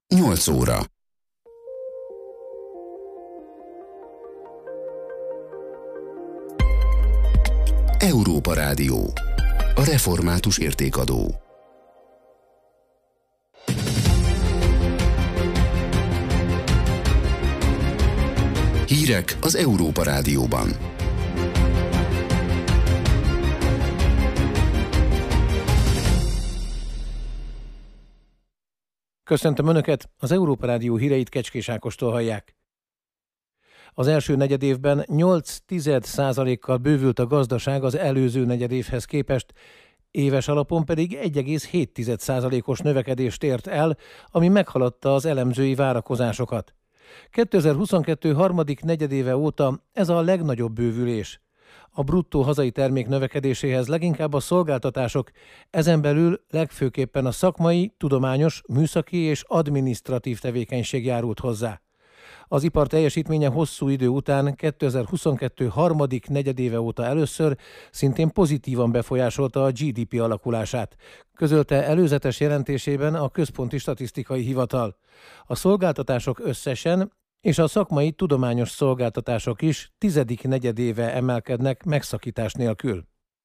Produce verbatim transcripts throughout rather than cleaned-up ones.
nyolc óra. Európa Rádió. A református értékadó. Hírek az Európa Rádióban. Köszöntöm Önöket, az Európa Rádió híreit Kecskés Ákostól hallják. Az első negyedévben nyolc tized százalékkal bővült a gazdaság az előző negyedévhez képest, éves alapon pedig egy egész hét tized százalékos növekedést ért el, ami meghaladta az elemzői várakozásokat. kétezer-huszonkettő harmadik negyedéve óta ez a legnagyobb bővülés. A bruttó hazai termék növekedéséhez leginkább a szolgáltatások, ezen belül legfőképpen a szakmai, tudományos, műszaki és adminisztratív tevékenység járult hozzá. Az ipar teljesítménye hosszú idő után kétezer-huszonkettő harmadik negyedéve óta először szintén pozitívan befolyásolta a gé dé pé alakulását, közölte előzetes jelentésében a Központi Statisztikai Hivatal. A szolgáltatások összesen és a szakmai tudományos szolgáltatások is tizedik negyedéve emelkednek megszakítás nélkül.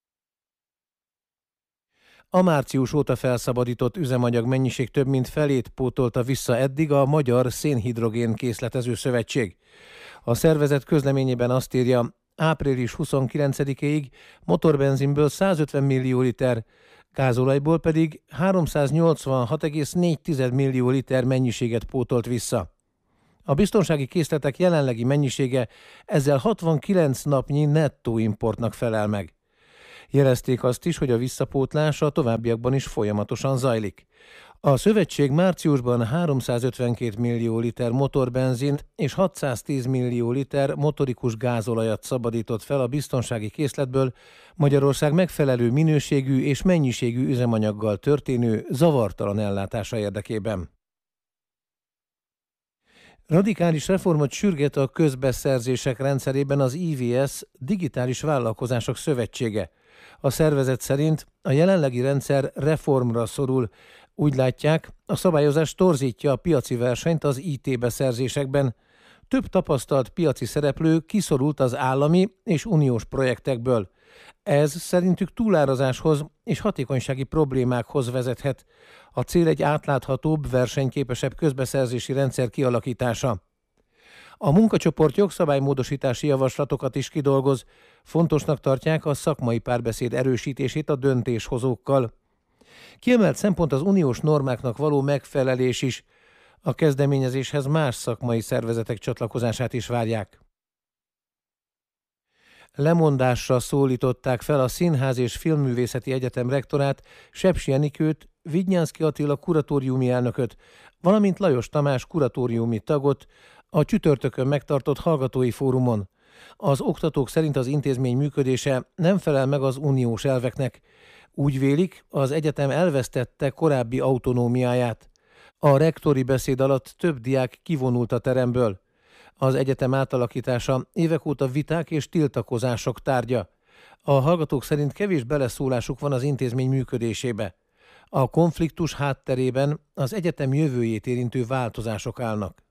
A március óta felszabadított üzemanyag mennyiség több mint felét pótolta vissza eddig a Magyar Szénhidrogén Készletező Szövetség. A szervezet közleményében azt írja, április huszonkilencedikéig motorbenzinből százötven millió liter, gázolajból pedig háromszáznyolcvanhat egész négy millió liter mennyiséget pótolt vissza. A biztonsági készletek jelenlegi mennyisége ezzel hatvankilenc napnyi nettó importnak felel meg. Jelezték azt is, hogy a visszapótlás a továbbiakban is folyamatosan zajlik. A szövetség márciusban háromszázötvenkét millió liter motorbenzint és hatszáztíz millió liter motorikus gázolajat szabadított fel a biztonsági készletből Magyarország megfelelő minőségű és mennyiségű üzemanyaggal történő zavartalan ellátása érdekében. Radikális reformot sürget a közbeszerzések rendszerében az i vé es Digitális Vállalkozások Szövetsége. A szervezet szerint a jelenlegi rendszer reformra szorul. Úgy látják, a szabályozás torzítja a piaci versenyt az i té beszerzésekben. Több tapasztalt piaci szereplő kiszorult az állami és uniós projektekből. Ez szerintük túlárazáshoz és hatékonysági problémákhoz vezethet. A cél egy átláthatóbb, versenyképesebb közbeszerzési rendszer kialakítása. A munkacsoport jogszabálymódosítási javaslatokat is kidolgoz. Fontosnak tartják a szakmai párbeszéd erősítését a döntéshozókkal. Kiemelt szempont az uniós normáknak való megfelelés is. A kezdeményezéshez más szakmai szervezetek csatlakozását is várják. Lemondásra szólították fel a Színház és Filmművészeti Egyetem rektorát, Sepsi Enikőt, Vidnyánszky Attila kuratóriumi elnököt, valamint Lajos Tamás kuratóriumi tagot a csütörtökön megtartott hallgatói fórumon. Az oktatók szerint az intézmény működése nem felel meg az uniós elveknek. Úgy vélik, az egyetem elvesztette korábbi autonómiáját. A rektori beszéd alatt több diák kivonult a teremből. Az egyetem átalakítása évek óta viták és tiltakozások tárgya. A hallgatók szerint kevés beleszólásuk van az intézmény működésébe. A konfliktus hátterében az egyetem jövőjét érintő változások állnak.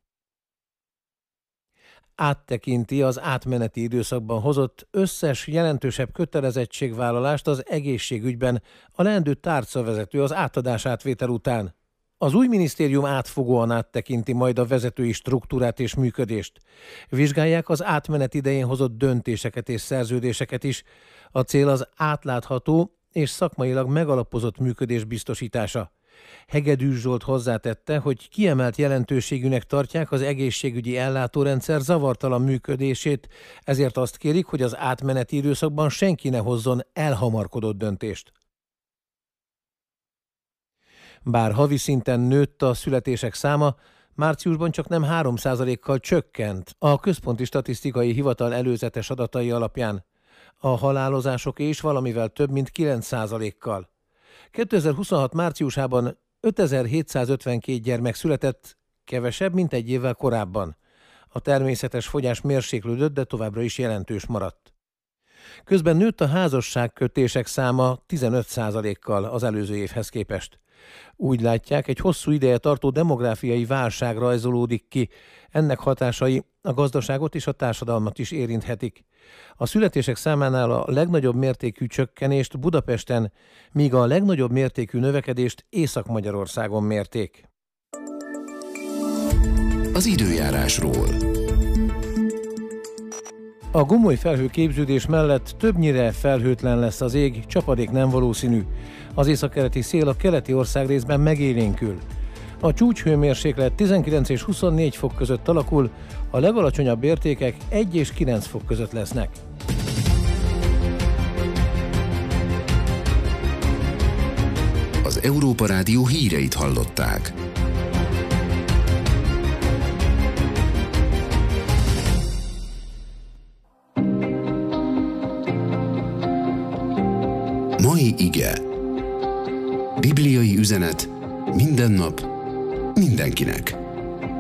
Áttekinti az átmeneti időszakban hozott összes jelentősebb kötelezettségvállalást az egészségügyben a leendő tárcavezető az átadás-átvétel után. Az új minisztérium átfogóan áttekinti majd a vezetői struktúrát és működést. Vizsgálják az átmenet idején hozott döntéseket és szerződéseket is. A cél az átlátható és szakmailag megalapozott működés biztosítása. Hegedűs Zsolt hozzátette, hogy kiemelt jelentőségűnek tartják az egészségügyi ellátórendszer zavartalan működését, ezért azt kérik, hogy az átmeneti időszakban senki ne hozzon elhamarkodott döntést. Bár havi szinten nőtt a születések száma, márciusban csak nem három százalékkal csökkent a Központi Statisztikai Hivatal előzetes adatai alapján. A halálozásoké is valamivel több, mint kilenc százalékkal. kétezer-huszonhat márciusában ötezer-hétszázötvenkét gyermek született, kevesebb, mint egy évvel korábban. A természetes fogyás mérséklődött, de továbbra is jelentős maradt. Közben nőtt a házasságkötések száma tizenöt százalékkal az előző évhez képest. Úgy látják, egy hosszú ideje tartó demográfiai válság rajzolódik ki. Ennek hatásai a gazdaságot és a társadalmat is érinthetik. A születések számánál a legnagyobb mértékű csökkenést Budapesten, míg a legnagyobb mértékű növekedést Észak-Magyarországon mérték. Az időjárásról. A gomoly felhőképződés mellett többnyire felhőtlen lesz az ég, csapadék nem valószínű. Az északkeleti szél a keleti országrészben megélénkül. A csúcshőmérséklet tizenkilenc és huszonnégy fok között alakul, a legalacsonyabb értékek egy és kilenc fok között lesznek. Az Európa Rádió híreit hallották. Mai ige. Bibliai üzenet minden nap, mindenkinek.